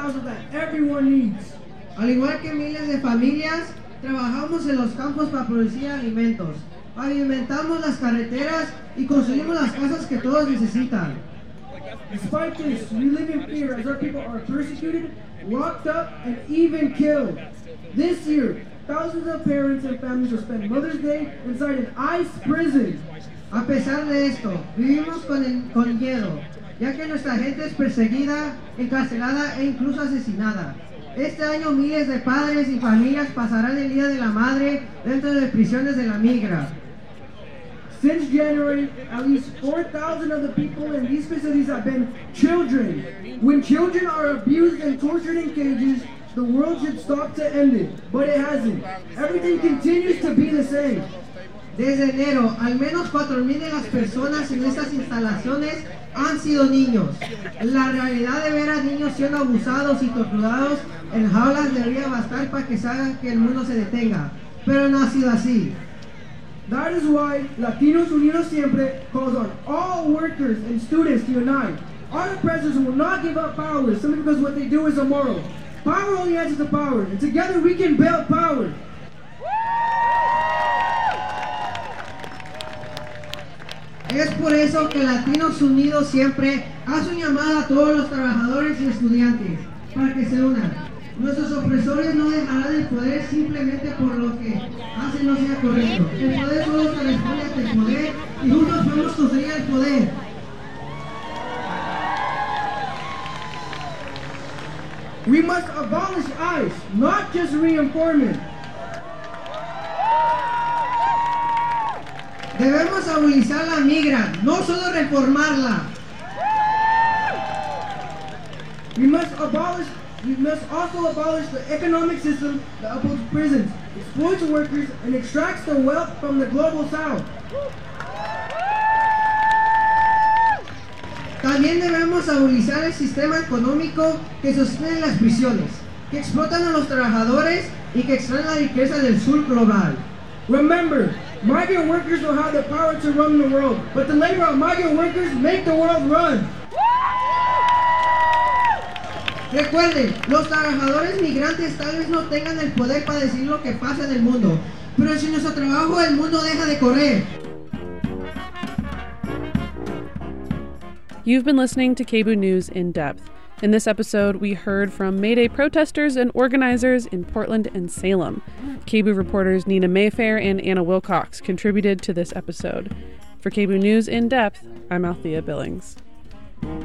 houses that everyone needs. Al igual que miles de familias, trabajamos en los campos para producir alimentos, pavimentamos las carreteras y construimos las casas que todos necesitan. Despite this, we live in fear as our people are persecuted, locked up, and even killed. This year, thousands of parents and families will spend Mother's Day inside an ICE prison. A pesar de esto, vivimos con miedo, ya que nuestra gente es perseguida, encarcelada e incluso asesinada. Este año miles de padres y familias pasarán el Día de la Madre dentro de prisiones de la migra. Since January, at least 4,000 of the people in these facilities have been children. When children are abused and tortured in cages, the world should stop to end it, but it hasn't. Everything continues to be the same. Desde enero, al menos 4,000 de las personas en estas instalaciones han sido niños. La realidad de ver a niños siendo abusados y torturados en jaulas debería bastar para que se haga que el mundo se detenga, pero no ha sido así. That is why Latinos Unidos Siempre calls on all workers and students to unite. Our oppressors will not give up power simply because what they do is immoral. Power only answers to power, and together we can build power. Es por eso que Latinos Unidos Siempre hace un llamado a todos los trabajadores y estudiantes para que se unan. Nuestros opresores no dejarán el poder simplemente por lo que hacen no sea correcto. El poder solo corresponde al poder y juntos podemos construir el poder. We must abolish ICE, not just re-employment. Debemos abolir la migra, no solo reformarla. We must also abolish the economic system that upholds prisons, exploits workers, and extracts their wealth from the global south. También debemos abolir el sistema económico que sostiene las prisiones, que explotan a los trabajadores y que extraen la riqueza del sur global. Remember, migrant workers don't have the power to run the world, but the labor of migrant workers make the world run. Recuerden, los trabajadores migrantes tal vez no tengan el poder para decir lo que pasa en el mundo, pero sin nuestro trabajo el mundo deja de correr. You've been listening to KBOO News in Depth. In this episode, we heard from May Day protesters and organizers in Portland and Salem. KBOO reporters Nina Mayfair and Anna Wilcox contributed to this episode. For KBOO News in Depth, I'm Althea Billings.